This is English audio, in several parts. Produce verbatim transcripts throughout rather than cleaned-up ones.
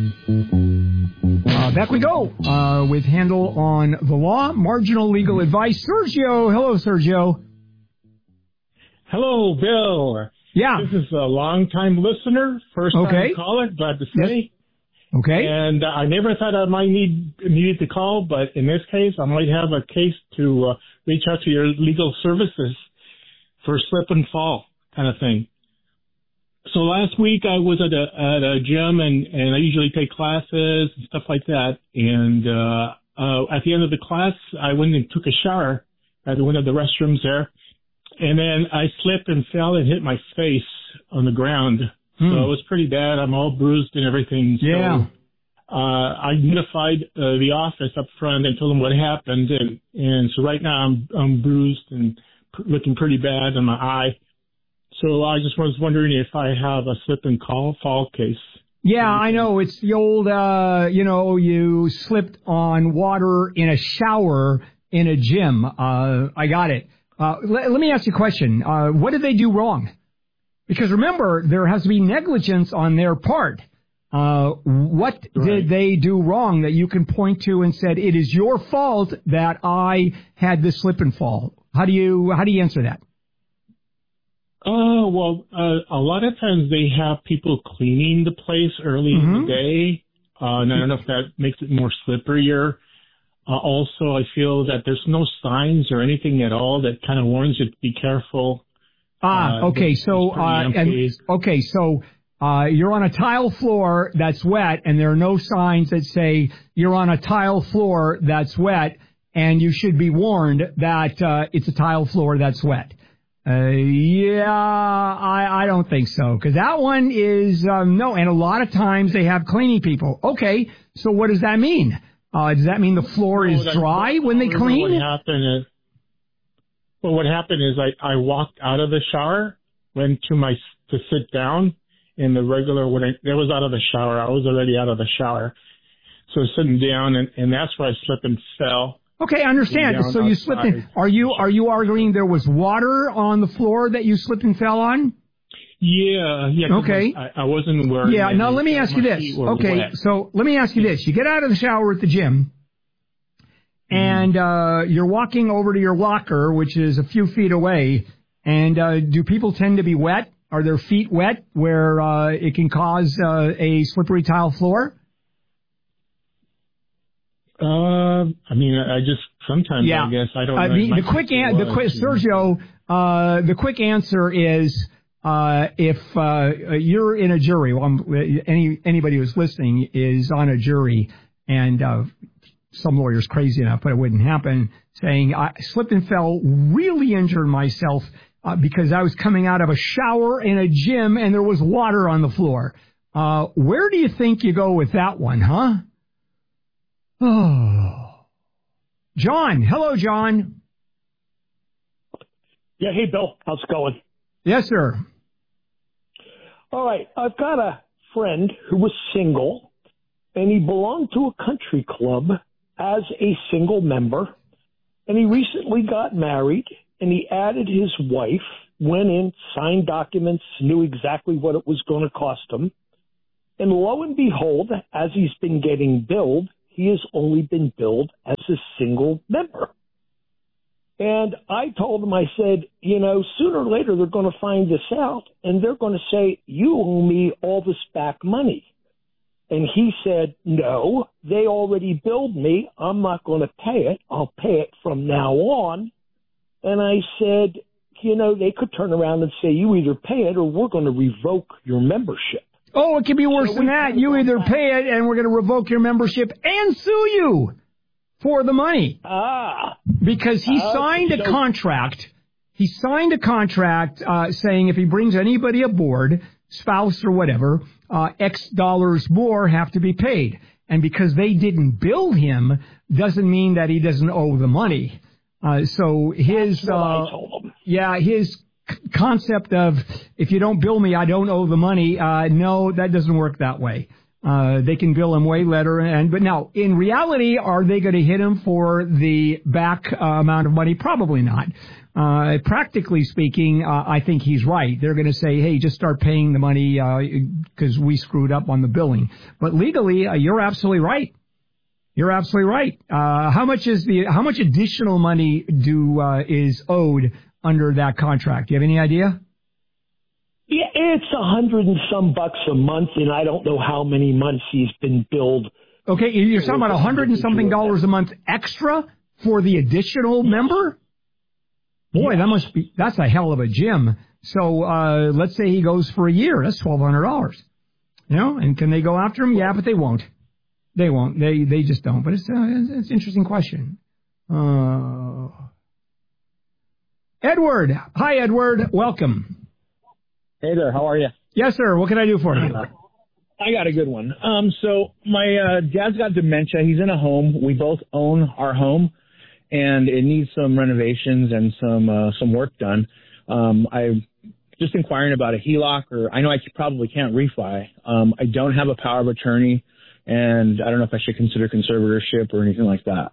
Uh, back we go uh, with Handel on the law, marginal legal advice. Sergio, hello, Sergio. Hello, Bill. Yeah. This is a long-time listener, first-time okay. caller, glad to say. Yes. Okay. And uh, I never thought I might need needed to call, but in this case, I might have a case to uh, reach out to your legal services for slip and fall kind of thing. So last week I was at a at a gym, and, and I usually take classes and stuff like that. And uh, uh, at the end of the class, I went and took a shower at one of the restrooms there. And then I slipped and fell and hit my face on the ground. Hmm. So it was pretty bad. I'm all bruised and everything. Yeah. So, uh, I notified uh, the office up front and told them what happened. And, and so right now I'm, I'm bruised and p- looking pretty bad in my eye. So I just was wondering if I have a slip and call fall case. Yeah, I know. It's the old, uh, you know, you slipped on water in a shower in a gym. Uh, I got it. Uh, let, let me ask you a question. Uh, what did they do wrong? Because remember, there has to be negligence on their part. Uh, what right. did they do wrong that you can point to and said, it is your fault that I had this slip and fall? How do you, how do you answer that? Oh, well, uh, a lot of times they have people cleaning the place early mm-hmm. in the day. Uh, and I don't know if that makes it more slipperier. Uh, also, I feel that there's no signs or anything at all that kind of warns you to be careful. Ah, uh, okay. So, uh, and, okay. So, uh, you're on a tile floor that's wet, and there are no signs that say you're on a tile floor that's wet, and you should be warned that, uh, it's a tile floor that's wet. Uh, yeah, I, I don't think so, because that one is, um, no, and a lot of times they have cleaning people. Okay. So what does that mean? Uh, does that mean the floor is well, dry when they clean? What happened is, well, what happened is I, I walked out of the shower, went to my, to sit down in the regular, when I, I was out of the shower, I was already out of the shower. So sitting down, and, and that's where I slipped and fell. Okay, I understand. So you slipped in. Are you, are you arguing there was water on the floor that you slipped and fell on? Yeah, yeah. Okay. I, I wasn't wearing. Yeah. Now let me ask you this. Okay. Wet. So let me ask you this. You get out of the shower at the gym, and uh, you're walking over to your locker, which is a few feet away. And uh, do people tend to be wet? Are their feet wet where uh, it can cause uh, a slippery tile floor? Uh, I mean, I just sometimes yeah. I guess I don't. Uh, know. The, the quick, an- the quick, Sergio. Uh, the quick answer is. Uh, if, uh, you're in a jury, well, any, anybody who's listening is on a jury, and, uh, some lawyer's crazy enough, but it wouldn't happen, saying, I slipped and fell, really injured myself, uh, because I was coming out of a shower in a gym and there was water on the floor. Uh, where do you think you go with that one, huh? Oh. John. Hello, John. Yeah. Hey, Bill. How's it going? Yes, sir. All right. I've got a friend who was single, and he belonged to a country club as a single member, and he recently got married, and he added his wife, went in, signed documents, knew exactly what it was going to cost him, and lo and behold, as he's been getting billed, he has only been billed as a single member. And I told him, I said, you know, sooner or later they're going to find this out, and they're going to say, you owe me all this back money. And he said, no, they already billed me. I'm not going to pay it. I'll pay it from now on. And I said, you know, they could turn around and say, you either pay it or we're going to revoke your membership. Oh, it could be worse so than that. You either back. pay it and we're going to revoke your membership and sue you for the money. Ah. Because he uh, signed a so- contract. He signed a contract uh, saying if he brings anybody aboard, spouse or whatever, uh, X dollars more have to be paid. And because they didn't bill him doesn't mean that he doesn't owe the money. Uh, so his, That's what uh, I told him. yeah, his c- concept of if you don't bill me, I don't owe the money. Uh, no, that doesn't work that way. Uh, they can bill him way later. And but now, in reality, are they going to hit him for the back uh, amount of money? Probably not. Uh, practically speaking, uh, I think he's right. They're going to say, hey, just start paying the money because uh, we screwed up on the billing. But legally, uh, you're absolutely right. You're absolutely right. Uh, how much is the how much additional money do uh, is owed under that contract? Do you have any idea? Yeah, it's a hundred and some bucks a month, and I don't know how many months he's been billed. Okay, you're talking about a hundred and something dollars a month extra for the additional member? Boy, that must be, that's a hell of a gym. So, uh, let's say he goes for a year. That's twelve hundred dollars. You know, and can they go after him? Yeah, but they won't. They won't. They, they just don't. But it's, uh, it's an interesting question. Uh, Edward. Hi, Edward. Welcome. Hey there. How are you? Yes, sir. What can I do for you? I got a good one. Um, so my, uh, dad's got dementia. He's in a home. We both own our home. And it needs some renovations and some uh, some work done. Um, I'm just inquiring about a H E L O C, or I know I probably can't refi. Um, I don't have a power of attorney, and I don't know if I should consider conservatorship or anything like that.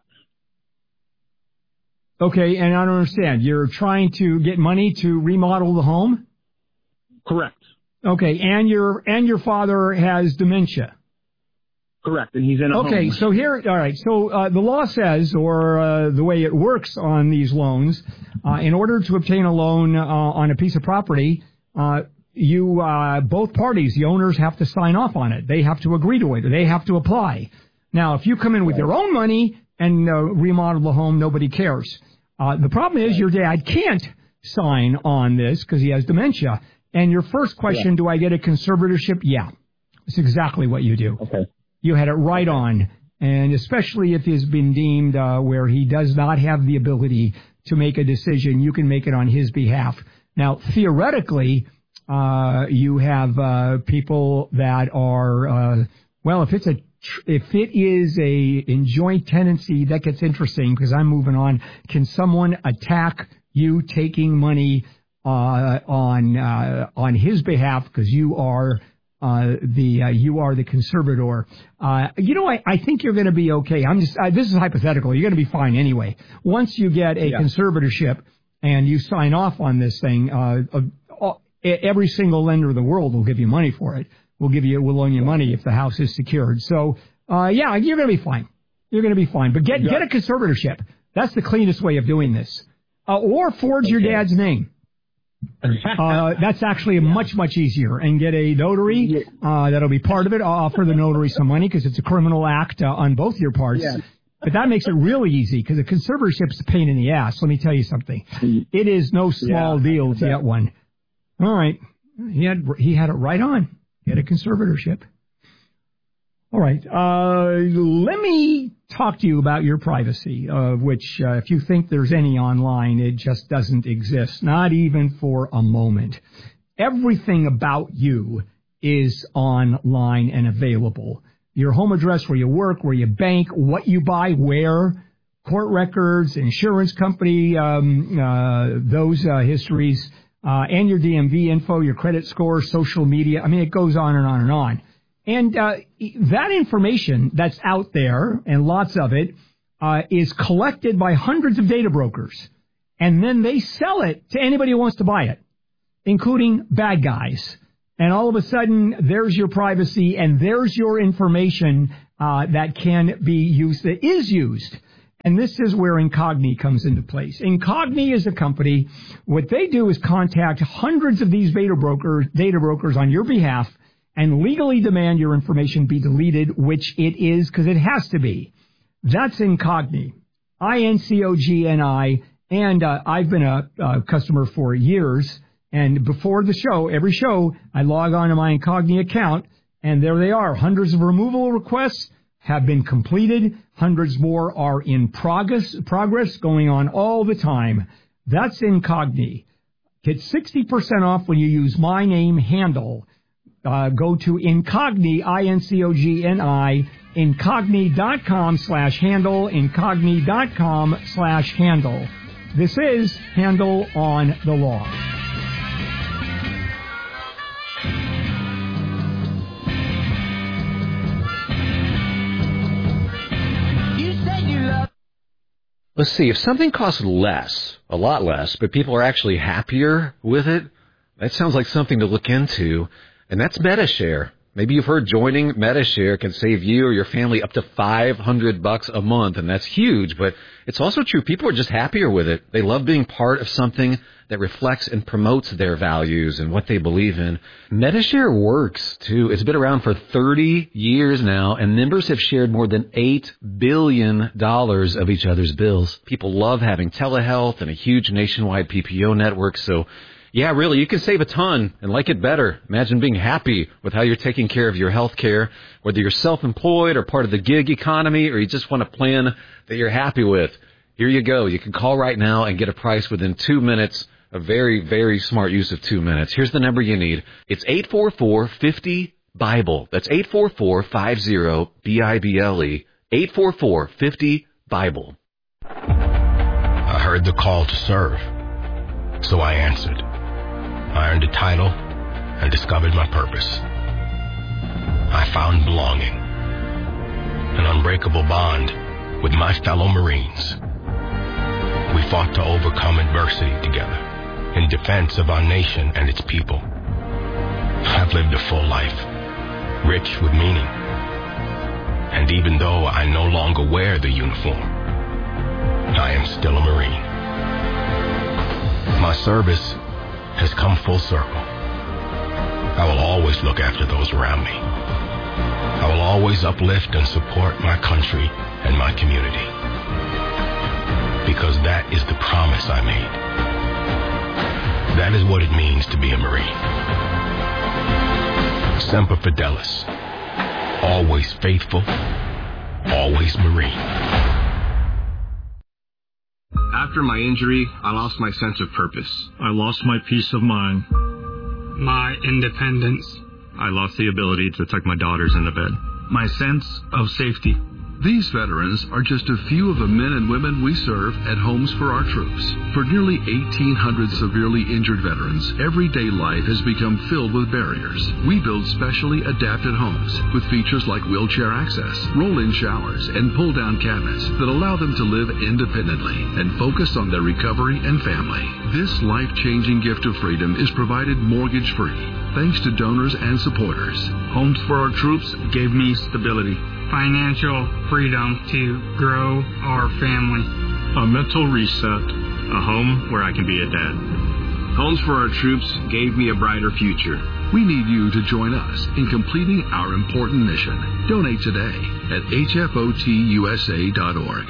Okay, and I don't understand. You're trying to get money to remodel the home? Correct. Okay, and your and your father has dementia. Correct, and he's in a okay, home. so here, all right, so uh, the law says, or uh, the way it works on these loans, uh, in order to obtain a loan uh, on a piece of property, uh, you, uh, both parties, the owners have to sign off on it. They have to agree to it, or they have to apply. Now, if you come in with right. your own money and uh, remodel the home, nobody cares. Uh, the problem is right. your dad can't sign on this because he has dementia. And your first question, yeah. do I get a conservatorship? Yeah, it's exactly what you do. Okay. You had it right on, and especially if he's been deemed uh, where he does not have the ability to make a decision, you can make it on his behalf. Now, theoretically, uh, you have uh, people that are, uh, well, if it's a if it is a in joint tenancy, that gets interesting because I'm moving on. Can someone attack you taking money uh, on uh, on his behalf because you are? Uh, the uh, you are the conservator. Uh, you know, I, I think you're going to be okay. I'm just uh, this is hypothetical. You're going to be fine anyway. Once you get a yeah. conservatorship and you sign off on this thing, uh, uh, every single lender in the world will give you money for it. We'll give you, we'll loan you money if the house is secured. So, uh, yeah, you're going to be fine. You're going to be fine. But get yeah. get a conservatorship. That's the cleanest way of doing this. Uh, or forge okay. your dad's name. uh, that's actually much, much easier. And get a notary uh, that'll be part of it. I'll offer the notary some money because it's a criminal act uh, on both your parts. Yeah. But that makes it really easy because a conservatorship's a pain in the ass. Let me tell you something. It is no small yeah, deal to get one. All right. He had he had it right on. He had a conservatorship. All right. Uh, let me talk to you about your privacy, of which, uh, if you think there's any online, it just doesn't exist, not even for a moment. Everything about you is online and available. Your home address, where you work, where you bank, what you buy, where, court records, insurance company, um, uh, those uh, histories, uh, and your D M V info, your credit score, social media. I mean, it goes on and on and on. And uh, that information that's out there, and lots of it, uh, is collected by hundreds of data brokers. And then they sell it to anybody who wants to buy it, including bad guys. And all of a sudden, there's your privacy, and there's your information uh, that can be used, that is used. And this is where Incogni comes into place. Incogni is a company. What they do is contact hundreds of these data brokers, data brokers on your behalf, and legally demand your information be deleted, which it is, because it has to be. That's Incogni, I N C O G N I, and uh, I've been a, a customer for years, and before the show, every show, I log on to my Incogni account, and there they are. Hundreds of removal requests have been completed. Hundreds more are in progress, progress going on all the time. That's Incogni. Get sixty percent off when you use my name handle. Uh, go to Incogni, I N C O G N I, incogni.com slash handle, incogni.com slash handle. This is Handle on the Law. Let's see, if something costs less, a lot less, but people are actually happier with it, that sounds like something to look into, and that's Medi-Share. Maybe you've heard joining Medi-Share can save you or your family up to five hundred bucks a month, and that's huge, but it's also true. People are just happier with it. They love being part of something that reflects and promotes their values and what they believe in. Medi-Share works, too. It's been around for thirty years now, and members have shared more than eight billion dollars of each other's bills. People love having telehealth and a huge nationwide P P O network, so yeah, really, you can save a ton and like it better. Imagine being happy with how you're taking care of your health care, whether you're self-employed or part of the gig economy, or you just want a plan that you're happy with. Here you go. You can call right now and get a price within two minutes. A very, very smart use of two minutes. Here's the number you need. It's eight four four, five zero, BIBLE. That's eight four four, five zero, B I B L E. eight four four, five zero, BIBLE. I heard the call to serve, so I answered. I earned a title and discovered my purpose. I found belonging, an unbreakable bond with my fellow Marines. We fought to overcome adversity together in defense of our nation and its people. I've lived a full life, rich with meaning. And even though I no longer wear the uniform, I am still a Marine. My service has come full circle. I will always look after those around me. I will always uplift and support my country and my community. Because that is the promise I made. That is what it means to be a Marine. Semper Fidelis. Always faithful. Always Marine. After my injury, I lost my sense of purpose. I lost my peace of mind. My independence. I lost the ability to tuck my daughters into bed. My sense of safety. These veterans are just a few of the men and women we serve at Homes for Our Troops. For nearly eighteen hundred severely injured veterans, everyday life has become filled with barriers. We build specially adapted homes with features like wheelchair access, roll-in showers, and pull-down cabinets that allow them to live independently and focus on their recovery and family. This life-changing gift of freedom is provided mortgage-free, thanks to donors and supporters. Homes for Our Troops gave me stability, financial freedom to grow our family, a mental reset, a home where I can be a dad. Homes for Our Troops gave me a brighter future. We need you to join us in completing our important mission. Donate today at H F O T U S A dot org.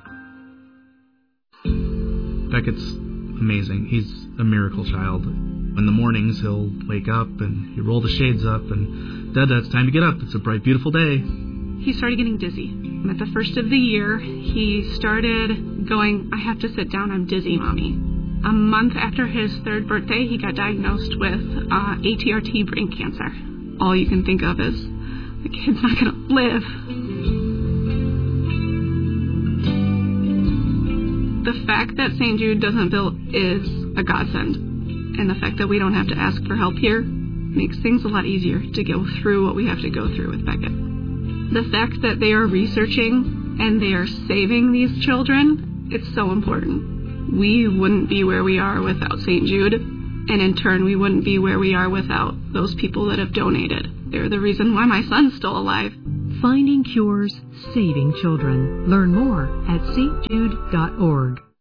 Beckett's amazing. He's a miracle child. In the mornings, he'll wake up and he'll roll the shades up and, Dad, Dad, it's time to get up. It's a bright, beautiful day. He started getting dizzy. At the first of the year, he started going, I have to sit down, I'm dizzy, Mommy. A month after his third birthday, he got diagnosed with uh, A T R T brain cancer. All you can think of is, the kid's not going to live. The fact that Saint Jude doesn't bill is a godsend. And the fact that we don't have to ask for help here makes things a lot easier to go through what we have to go through with Beckett. The fact that they are researching and they are saving these children, it's so important. We wouldn't be where we are without Saint Jude, and in turn, we wouldn't be where we are without those people that have donated. They're the reason why my son's still alive. Finding cures, saving children. Learn more at S T Jude dot org.